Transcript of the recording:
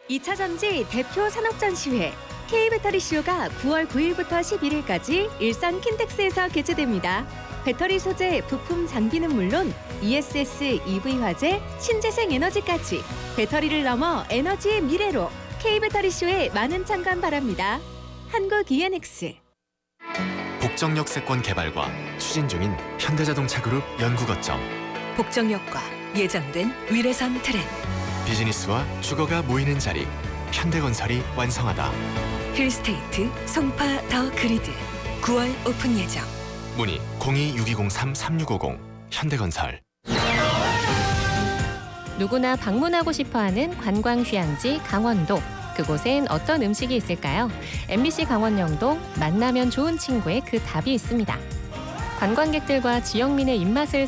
2차 전지 대표 산업전시회 K배터리쇼가 9월 9일부터 11일까지 일산 킨텍스에서 개최됩니다. 배터리 소재, 부품 장비는 물론 ESS, EV 화재, 신재생 에너지까지 배터리를 넘어 에너지의 미래로 K배터리쇼에 많은 참관 바랍니다. 한국 ENX. 복정역세권 개발과 추진 중인 현대자동차 그룹 연구거점. 복정역과 예정된 위례선 트램. 비즈니스와 주거가 모이는 자리. 현대건설이 완성하다. 힐스테이트 송파 더 그리드. 9월 오픈 예정. 문의 026203-3650 현대건설. 누구나 방문하고 싶어하는 관광휴양지 강원도. 그곳엔 어떤 음식이 있을까요? MBC 강원영동 만나면 좋은 친구의 그 답이 있습니다. 관광객들과 지역민의 입맛을